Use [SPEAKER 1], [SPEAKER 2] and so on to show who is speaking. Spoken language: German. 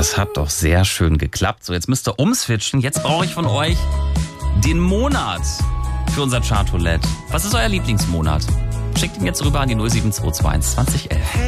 [SPEAKER 1] Das hat doch sehr schön geklappt. So, jetzt müsst ihr umswitchen. Jetzt brauche ich von euch den Monat für unser Chartroulette. Was ist euer Lieblingsmonat? Schickt ihn jetzt rüber an die 07221 2011.